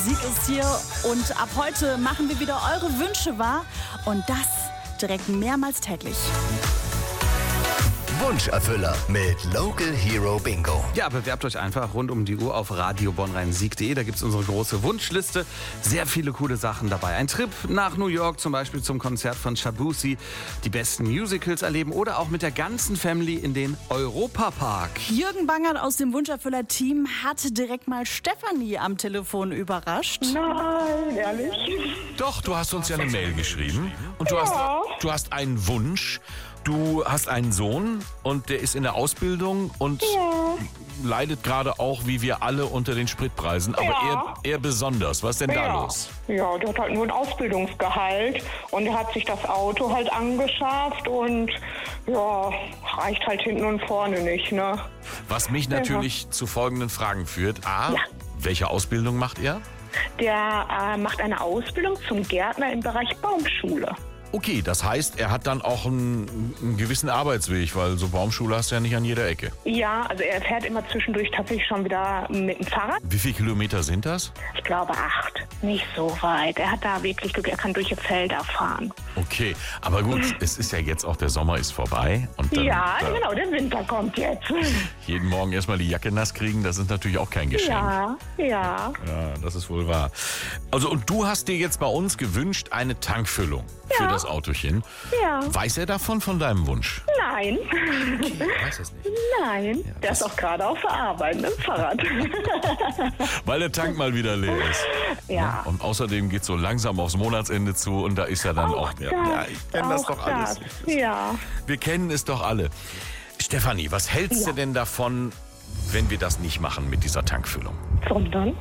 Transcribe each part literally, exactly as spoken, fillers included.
Sieg ist hier und ab heute machen wir wieder eure Wünsche wahr und das direkt mehrmals täglich. Wunscherfüller mit Local Hero Bingo. Ja, bewerbt euch einfach rund um die Uhr auf radio bonn rhein sieg punkt de. Da gibt es unsere große Wunschliste. Sehr viele coole Sachen dabei. Ein Trip nach New York, zum Beispiel zum Konzert von Shabuzi, die besten Musicals erleben oder auch mit der ganzen Family in den Europapark. Jürgen Bangert aus dem Wunscherfüller-Team hat direkt mal Stefanie am Telefon überrascht. Nein, ehrlich? Doch, du hast uns ja eine Mail geschrieben und du, Ja. hast, du hast einen Wunsch. Du hast einen Sohn und der ist in der Ausbildung und Ja. leidet gerade auch, wie wir alle, unter den Spritpreisen. Aber Ja. er, er besonders. Was ist denn da Ja. los? Ja, der hat halt nur ein Ausbildungsgehalt und er hat sich das Auto halt angeschafft und ja, reicht halt hinten und vorne nicht, ne? Was mich natürlich zu folgenden Fragen führt. A, Ja. welche Ausbildung macht er? Der äh, macht eine Ausbildung zum Gärtner im Bereich Baumschule. Okay, das heißt, er hat dann auch einen, einen gewissen Arbeitsweg, weil so Baumschule hast du ja nicht an jeder Ecke. Ja, also er fährt immer zwischendurch tatsächlich schon wieder mit dem Fahrrad. Wie viele Kilometer sind das? Ich glaube acht. Nicht so weit. Er hat da wirklich Glück, er kann durch die Felder fahren. Okay, aber gut, es ist ja jetzt auch, der Sommer ist vorbei. Und dann Ja, da genau, der Winter kommt jetzt. jeden Morgen erstmal die Jacke nass kriegen, das ist natürlich auch kein Geschenk. Ja, ja. Ja, das ist wohl wahr. Also, und du hast dir jetzt bei uns gewünscht, eine Tankfüllung für Ja. das Autochen. Ja. Weiß er davon, von deinem Wunsch? Nein. Okay, weiß es nicht. Nein, der ist auch gerade auf der Arbeit mit dem Fahrrad. Weil der Tank mal wieder leer ist. Ja. Und außerdem geht es so langsam aufs Monatsende zu und da ist ja dann auch... Auch das, ja, ich kenne das auch doch alles. das. Ja. Wir kennen es doch alle. Stefanie, was hältst Ja. du denn davon, wenn wir das nicht machen mit dieser Tankfüllung? Sondern?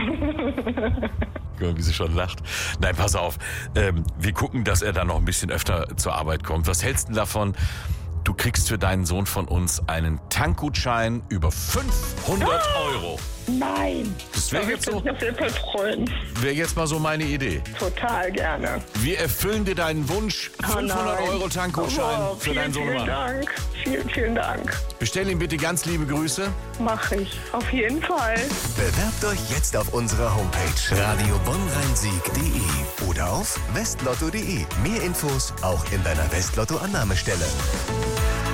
Wie sie schon lacht. Nein, pass auf. Ähm, wir gucken, dass er dann noch ein bisschen öfter zur Arbeit kommt. Was hältst du davon? Du kriegst für deinen Sohn von uns einen Tankgutschein über fünfhundert Euro. Nein. Das wäre jetzt, so, Das wird freuen. wär jetzt mal so meine Idee. Total gerne. Wir erfüllen dir deinen Wunsch. fünfhundert nein. Euro Tankgutschein Oh, für vielen, deinen Vielen Sohnemann. Dank. Vielen, vielen Dank. Bestell ihm bitte ganz liebe Grüße. Mach ich. Auf jeden Fall. Bewerbt euch jetzt auf unserer Homepage radio bonn rhein sieg punkt de oder auf westlotto punkt de. Mehr Infos auch in deiner Westlotto-Annahmestelle.